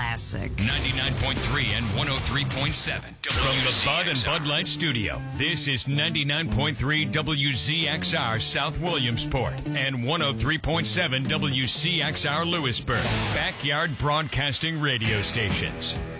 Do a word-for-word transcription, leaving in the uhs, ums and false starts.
classic. ninety-nine point three and one oh three point seven. From the Bud and Bud Light Studio, this is ninety-nine point three W Z X R South Williamsport and one oh three point seven W C X R Lewisburg. Backyard Broadcasting Radio Stations.